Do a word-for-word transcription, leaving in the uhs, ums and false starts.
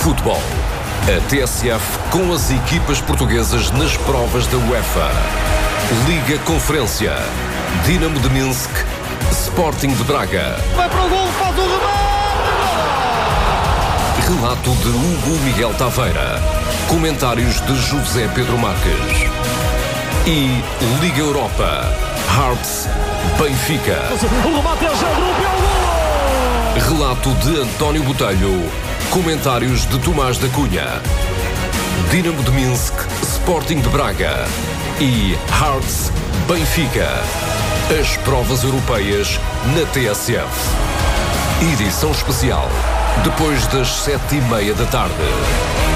Futebol. A T S F com as equipas portuguesas nas provas da UEFA. Liga Conferência. Dinamo de Minsk, Sporting de Braga. Vai para o gol, faz o remate! Relato de Hugo Miguel Taveira. Comentários de José Pedro Marques. E Liga Europa. Hearts, Benfica. O remate é já do gol! Relato de António Botelho. Comentários de Tomás da Cunha. Dinamo de Minsk, Sporting de Braga. E Hearts, Benfica. As provas europeias na T S F. Edição especial, depois das sete e meia da tarde.